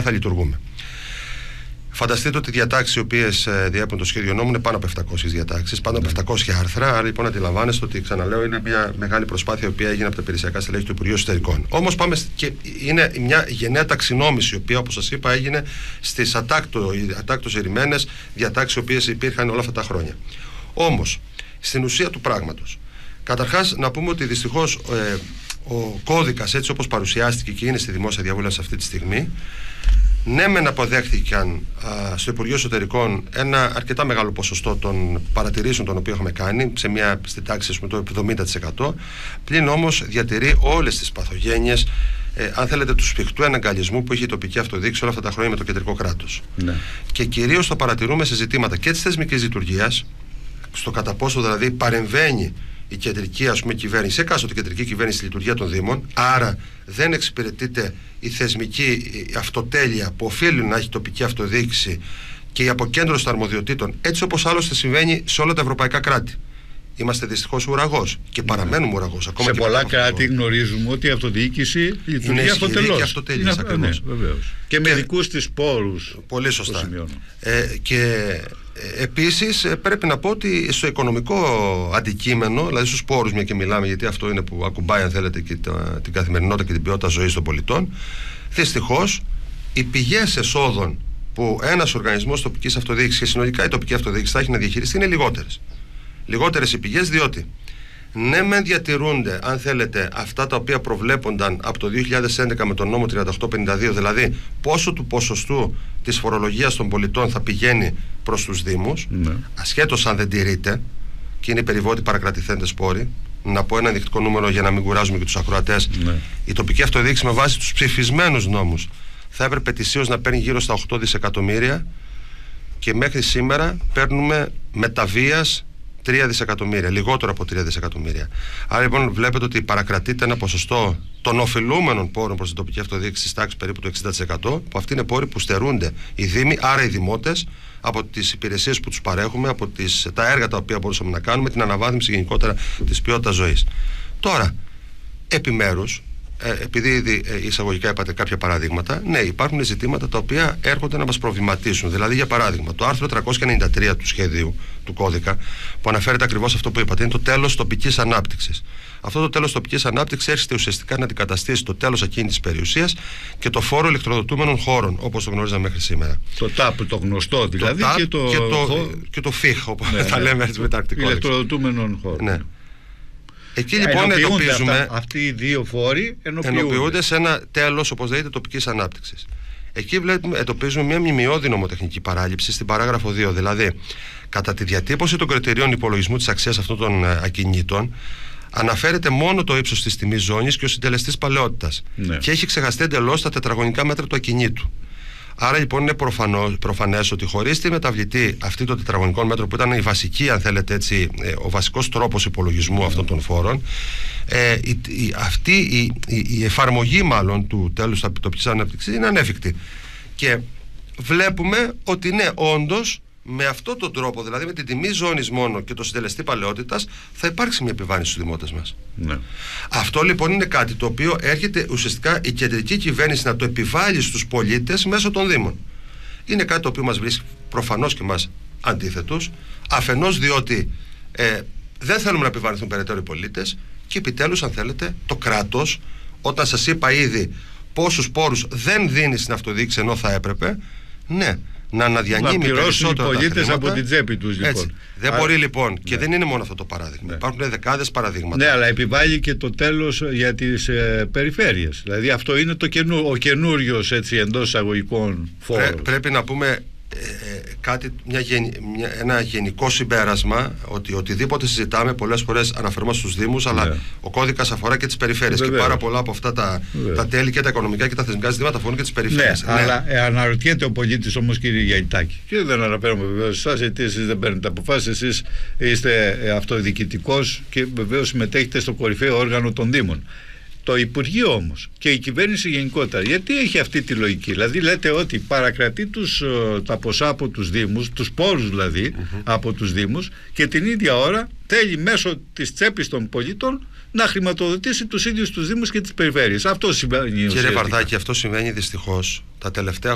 θα λειτουργούμε. Φανταστείτε ότι οι διατάξεις οι οποίες διέπουν το σχέδιο νόμου είναι πάνω από 700 διατάξεις, πάνω από 700 άρθρα. Άρα λοιπόν αντιλαμβάνεστε ότι, ξαναλέω, είναι μια μεγάλη προσπάθεια η οποία έγινε από τα υπηρεσιακά στελέχη του Υπουργείου Εσωτερικών. Όμως πάμε και είναι μια γενναία ταξινόμηση, η οποία, όπως σας είπα, έγινε στις ατάκτως ερημένες διατάξεις οι οποίες υπήρχαν όλα αυτά τα χρόνια. Όμως, στην ουσία του πράγματος, καταρχάς να πούμε ότι δυστυχώς ο κώδικας, έτσι όπως παρουσιάστηκε και είναι στη δημόσια διαβούλευση αυτή τη στιγμή, ναι, μεν αποδέχθηκαν στο Υπουργείο Εσωτερικών ένα αρκετά μεγάλο ποσοστό των παρατηρήσεων των οποίων έχουμε κάνει, στην τάξη το 70%, πλην όμως διατηρεί όλες τις παθογένειες, αν θέλετε, του σφιχτού εναγκαλισμού που είχε η τοπική αυτοδιοίκηση όλα αυτά τα χρόνια με το κεντρικό κράτος. Ναι. Και κυρίως το παρατηρούμε σε ζητήματα και της θεσμικής λειτουργίας, στο κατά πόσο δηλαδή παρεμβαίνει η κεντρική, ας πούμε, κυβέρνηση, εκάστοτε κεντρική κυβέρνηση στη λειτουργία των Δήμων, άρα δεν εξυπηρετείται η θεσμική αυτοτέλεια που οφείλει να έχει η τοπική αυτοδιοίκηση και η αποκέντρωση των αρμοδιοτήτων, έτσι όπως άλλωστε συμβαίνει σε όλα τα ευρωπαϊκά κράτη. Είμαστε δυστυχώς ουραγός και παραμένουμε ουραγός. Σε πολλά κράτη γνωρίζουμε ότι η αυτοδιοίκηση λειτουργεί αυτοτελώς. Αυτοτέλειας ακριβώς. Ναι, και με δικούς της πόρους. Πολύ σωστά. Επίσης πρέπει να πω ότι στο οικονομικό αντικείμενο, δηλαδή στους πόρους, μια και μιλάμε, γιατί αυτό είναι που ακουμπάει, αν θέλετε, και την καθημερινότητα και την ποιότητα ζωής των πολιτών, δυστυχώς οι πηγές εσόδων που ένας οργανισμός τοπικής αυτοδιοίκησης και συνολικά η τοπική αυτοδιοίκηση θα έχει να διαχειριστεί είναι λιγότερες. Λιγότερες οι πηγές, διότι ναι, μεν διατηρούνται, αν θέλετε, αυτά τα οποία προβλέπονταν από το 2011 με τον νόμο 3852, δηλαδή πόσο του ποσοστού της φορολογίας των πολιτών θα πηγαίνει προς τους Δήμους, ασχέτως αν δεν τηρείται, και είναι περιβόητη παρακρατηθέντες πόροι. Να πω ένα ενδεικτικό νούμερο για να μην κουράζουμε και τους ακροατές. Η τοπική αυτοδιοίκηση με βάση τους ψηφισμένους νόμους θα έπρεπε ετησίως να παίρνει γύρω στα 8 δισεκατομμύρια και μέχρι σήμερα παίρνουμε μεταβίας 3 δισεκατομμύρια, λιγότερο από 3 δισεκατομμύρια. Άρα λοιπόν βλέπετε ότι παρακρατείται ένα ποσοστό των οφειλούμενων πόρων προς την τοπική αυτοδιοίκηση της τάξης περίπου του 60%, που αυτοί είναι πόροι που στερούνται οι Δήμοι, άρα οι Δημότες, από τις υπηρεσίες που τους παρέχουμε, από τα έργα τα οποία μπορούσαμε να κάνουμε, την αναβάθμιση γενικότερα της ποιότητας ζωής. Τώρα, επιμέρους, επειδή ήδη εισαγωγικά είπατε κάποια παραδείγματα, ναι, υπάρχουν ζητήματα τα οποία έρχονται να μας προβληματίσουν. Δηλαδή, για παράδειγμα, το άρθρο 393 του σχεδίου του κώδικα, που αναφέρεται ακριβώς αυτό που είπατε, είναι το τέλος τοπικής ανάπτυξης. Αυτό το τέλος τοπικής ανάπτυξης έρχεται ουσιαστικά να αντικαταστήσει το τέλος ακίνητης περιουσίας και το φόρο ηλεκτροδοτούμενων χώρων, όπως το γνωρίζαμε μέχρι σήμερα. Το ΤΑΠ, το γνωστό δηλαδή, και το ΦΙΧ, όπως τα λέμε έτσι μεταρκτικό. Ηλεκτροδοτούμενων χώρων. Ναι. Εκεί λοιπόν εντοπίζουμε. Αυτοί οι δύο φόροι ενοποιούνται σε ένα τέλος, όπως λέγεται, τοπικής ανάπτυξης. Εκεί εντοπίζουμε μια μνημειώδη νομοτεχνική παράληψη στην παράγραφο 2. Δηλαδή, κατά τη διατύπωση των κριτηρίων υπολογισμού της αξίας αυτών των ακινήτων, αναφέρεται μόνο το ύψος της τιμής ζώνης και ο συντελεστής παλαιότητας. Ναι. Και έχει ξεχαστεί εντελώς τα τετραγωνικά μέτρα του ακινήτου. Άρα λοιπόν είναι προφανές ότι χωρίς τη μεταβλητή αυτή των τετραγωνικών μέτρων, που ήταν η βασική, αν θέλετε έτσι, ο βασικός τρόπος υπολογισμού αυτών των φόρων, η εφαρμογή μάλλον του τέλους της τοπικής ανάπτυξης είναι ανέφικτη. Και βλέπουμε ότι ναι, όντως, με αυτόν τον τρόπο, δηλαδή με την τιμή ζώνης μόνο και το συντελεστή παλαιότητας, θα υπάρξει μια επιβάρυνση στους δημότες μας. Ναι. Αυτό λοιπόν είναι κάτι το οποίο έρχεται ουσιαστικά η κεντρική κυβέρνηση να το επιβάλλει στους πολίτες μέσω των Δήμων. Είναι κάτι το οποίο μας βρίσκει προφανώς και μας αντίθετους, αφενός διότι δεν θέλουμε να επιβαρυνθούν περαιτέρω οι πολίτες, και επιτέλους, αν θέλετε, το κράτος, όταν σας είπα ήδη πόσους πόρους δεν δίνει στην αυτοδιοίκηση ενώ θα έπρεπε, ναι, να αναδιανύμει περισσότερο οι πολίτες από την τσέπη τους, λοιπόν. Έτσι. Δεν μπορεί λοιπόν, και δεν είναι μόνο αυτό το παράδειγμα. Υπάρχουν δεκάδες παραδείγματα. Ναι, αλλά επιβάλλει και το τέλος για τις περιφέρειες. Δηλαδή αυτό είναι ο καινούριος, έτσι, εντός εισαγωγικών φόρος. Πρέπει να πούμε ένα γενικό συμπέρασμα, ότι οτιδήποτε συζητάμε πολλές φορές αναφερόμαστε στους Δήμους, αλλά ο κώδικας αφορά και τις περιφέρειες. Και πάρα πολλά από αυτά τα τέλη και τα οικονομικά και τα θεσμικά ζητήματα αφορούν και τις περιφέρειες. Ναι, αλλά αναρωτιέται ο πολίτης όμως, κύριε Γιαννιτάκη, και δεν αναφέρομαι βεβαίως εσάς, γιατί εσείς δεν παίρνετε αποφάσεις, εσείς είστε αυτοδιοικητικός και βεβαίως συμμετέχετε στο κορυφαίο όργανο των Δήμων. Το Υπουργείο όμως και η κυβέρνηση γενικότερα, γιατί έχει αυτή τη λογική? Δηλαδή λέτε ότι παρακρατεί τα ποσά από τους Δήμους, τους πόρους δηλαδή από τους Δήμους, και την ίδια ώρα θέλει μέσω της τσέπης των πολιτών να χρηματοδοτήσει τους ίδιους τους Δήμους και τις περιφέρειες. Αυτό συμβαίνει. Κύριε Βαρδάκη, αυτό συμβαίνει δυστυχώς τα τελευταία